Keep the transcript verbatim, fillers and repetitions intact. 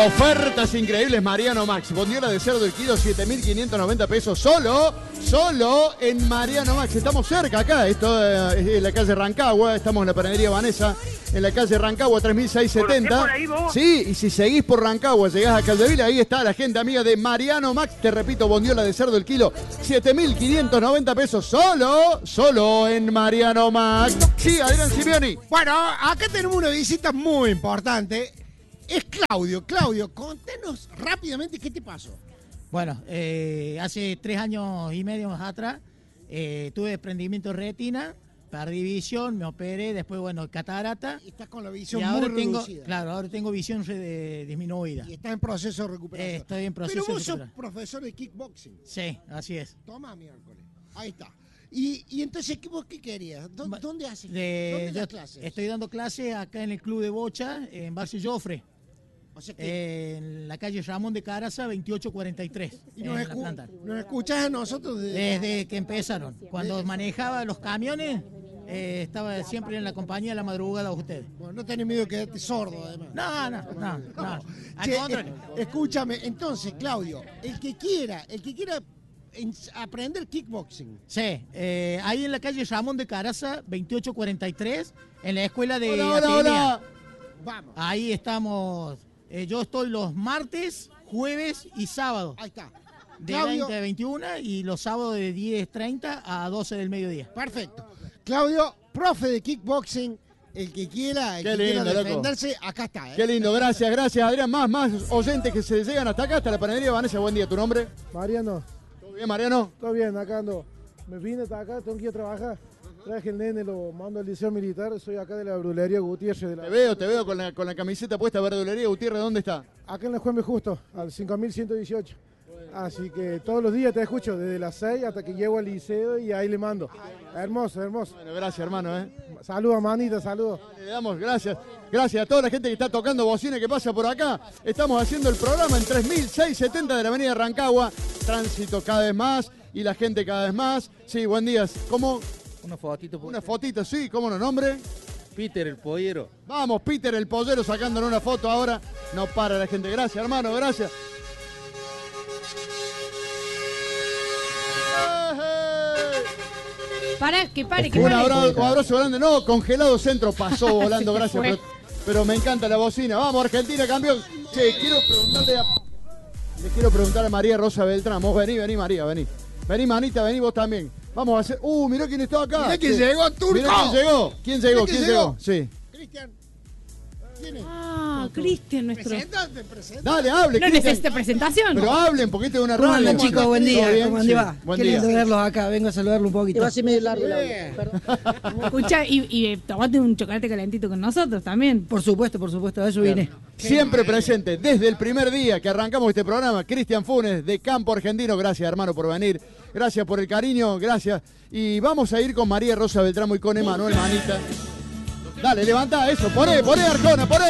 Ofertas increíbles, Mariano Max. Bondiola de cerdo el kilo, siete mil quinientos noventa pesos. Solo, solo en Mariano Max. Estamos cerca acá. Esto eh, es en la calle Rancagua. Estamos en la panadería Vanessa, en la calle Rancagua, tres mil seiscientos setenta. Sí, y si seguís por Rancagua, llegás a Caldevila, ahí está la gente amiga de Mariano Max. Te repito, bondiola de cerdo el kilo, siete mil quinientos noventa pesos. Solo, solo en Mariano Max. Sí, Adrián Simeoni. Bueno, acá tenemos una visita muy importante. Es Claudio. Claudio, contanos rápidamente qué te pasó. Bueno, eh, hace tres años y medio más atrás eh, tuve desprendimiento de retina, perdí visión, me operé, después, bueno, catarata. Y estás con la visión y muy ahora tengo, reducida. Claro, ahora tengo visión re- disminuida. Y estás en proceso de recuperación. Eh, estoy en proceso Pero vos de sos recuperación. profesor de kickboxing. Sí, así es. Toma miércoles. Ahí está. Y, y entonces, ¿qué, vos qué querías? ¿Dó- ¿Dónde haces? De- ¿Dónde yo das clases? Estoy dando clases acá en el club de bocha, en Barrio Joffre. O sea que- Eh, en la calle Ramón de Caraza, veintiocho cuarenta y tres. Y nos, en la escu- planta. nos escuchás a nosotros desde... Desde que empezaron. Cuando manejaba los camiones, eh, estaba siempre en la compañía de la madrugada de ustedes. Bueno, no tenés miedo de quedarte sordo, además. No, no, no. no. Al Che, contrario. eh, escúchame, entonces, Claudio, el que quiera, el que quiera en- aprender kickboxing. Sí, eh, ahí en la calle Ramón de Caraza, veintiocho cuarenta y tres, en la escuela de Hola, hola, Atenea. hola. Vamos. Ahí estamos. Eh, yo estoy los martes, jueves y sábados. Ahí está. De Claudio, veinte a veintiuno y los sábados de diez treinta a doce del mediodía. perfecto. Claudio, profe de kickboxing, el que quiera, el Qué que lindo, quiera loco. defenderse, acá está. ¿eh? Qué lindo, gracias, gracias, Adrián. Más, más oyentes que se llegan hasta acá, hasta la panadería Vanessa. Buen día, ¿tu nombre? Mariano, ¿Todo bien, Mariano? todo bien, acá ando. Me vine hasta acá, tengo que ir a trabajar. Traje el nene, lo mando al liceo militar, soy acá de la brulería Gutiérrez. De la... Te veo, te veo con la, con la camiseta puesta, verdulería Gutiérrez, ¿dónde está? Acá en la Juan B. Justo, al cinco mil ciento dieciocho. Así que todos los días te escucho, desde las seis hasta que llego al liceo y ahí le mando. Hermoso, hermoso. Bueno, gracias, hermano, ¿eh? Saludos, manita, saludos. Le damos gracias, gracias a toda la gente que está tocando bocina que pasa por acá. Estamos haciendo el programa en tres mil seiscientos setenta de la avenida Rancagua. Tránsito cada vez más y la gente cada vez más. Sí, buen día. ¿Cómo? Una fotito. Una fotito, sí, ¿cómo no nombre? Peter, el pollero. Vamos, Peter el pollero sacándole una foto ahora. No para la gente. Gracias, hermano, gracias. Para, que pare, que Un pare. abrazo, un abrazo grande. No, congelado centro pasó volando, Se gracias. fue. Pero, pero me encanta la bocina. Vamos, Argentina, campeón. Che, quiero preguntarle a... Le quiero preguntar a María Rosa Beltrán. Vos vení, vení, María, vení. Vení, manita, vení vos también. Vamos a hacer... Uh, mirá quién está acá. Mirá quién Sí. llegó, Turco. Mirá quién llegó. ¿Quién llegó? Mirá quién ¿Quién llegó? llegó. Sí. Cristian, ¿quién es? Ah, Cristian, nuestro. Preséntate, preséntate. Dale, hable, ¿No Cristian. necesita presentación? Pero hablen, porque este es una ¿Cómo radio. andan, chicos? Buen ¿Todo día. bien? ¿Cómo Sí, va? buen Qué día. lindo verlos acá. Vengo a saludarlo un poquito. Te va así medio largo el audio. Bien. Perdón. Escucha, y, y eh, tomate un chocolate calentito con nosotros también. Por supuesto, por supuesto. A eso vine. Siempre presente, desde el primer día que arrancamos este programa, Cristian Funes, de Campo Argentino. Gracias, hermano, por venir. Gracias por el cariño, gracias. Y vamos a ir con María Rosa Beltrán y con Emanuel Manita. Dale, levanta eso, poné, poné, Arjona, poné.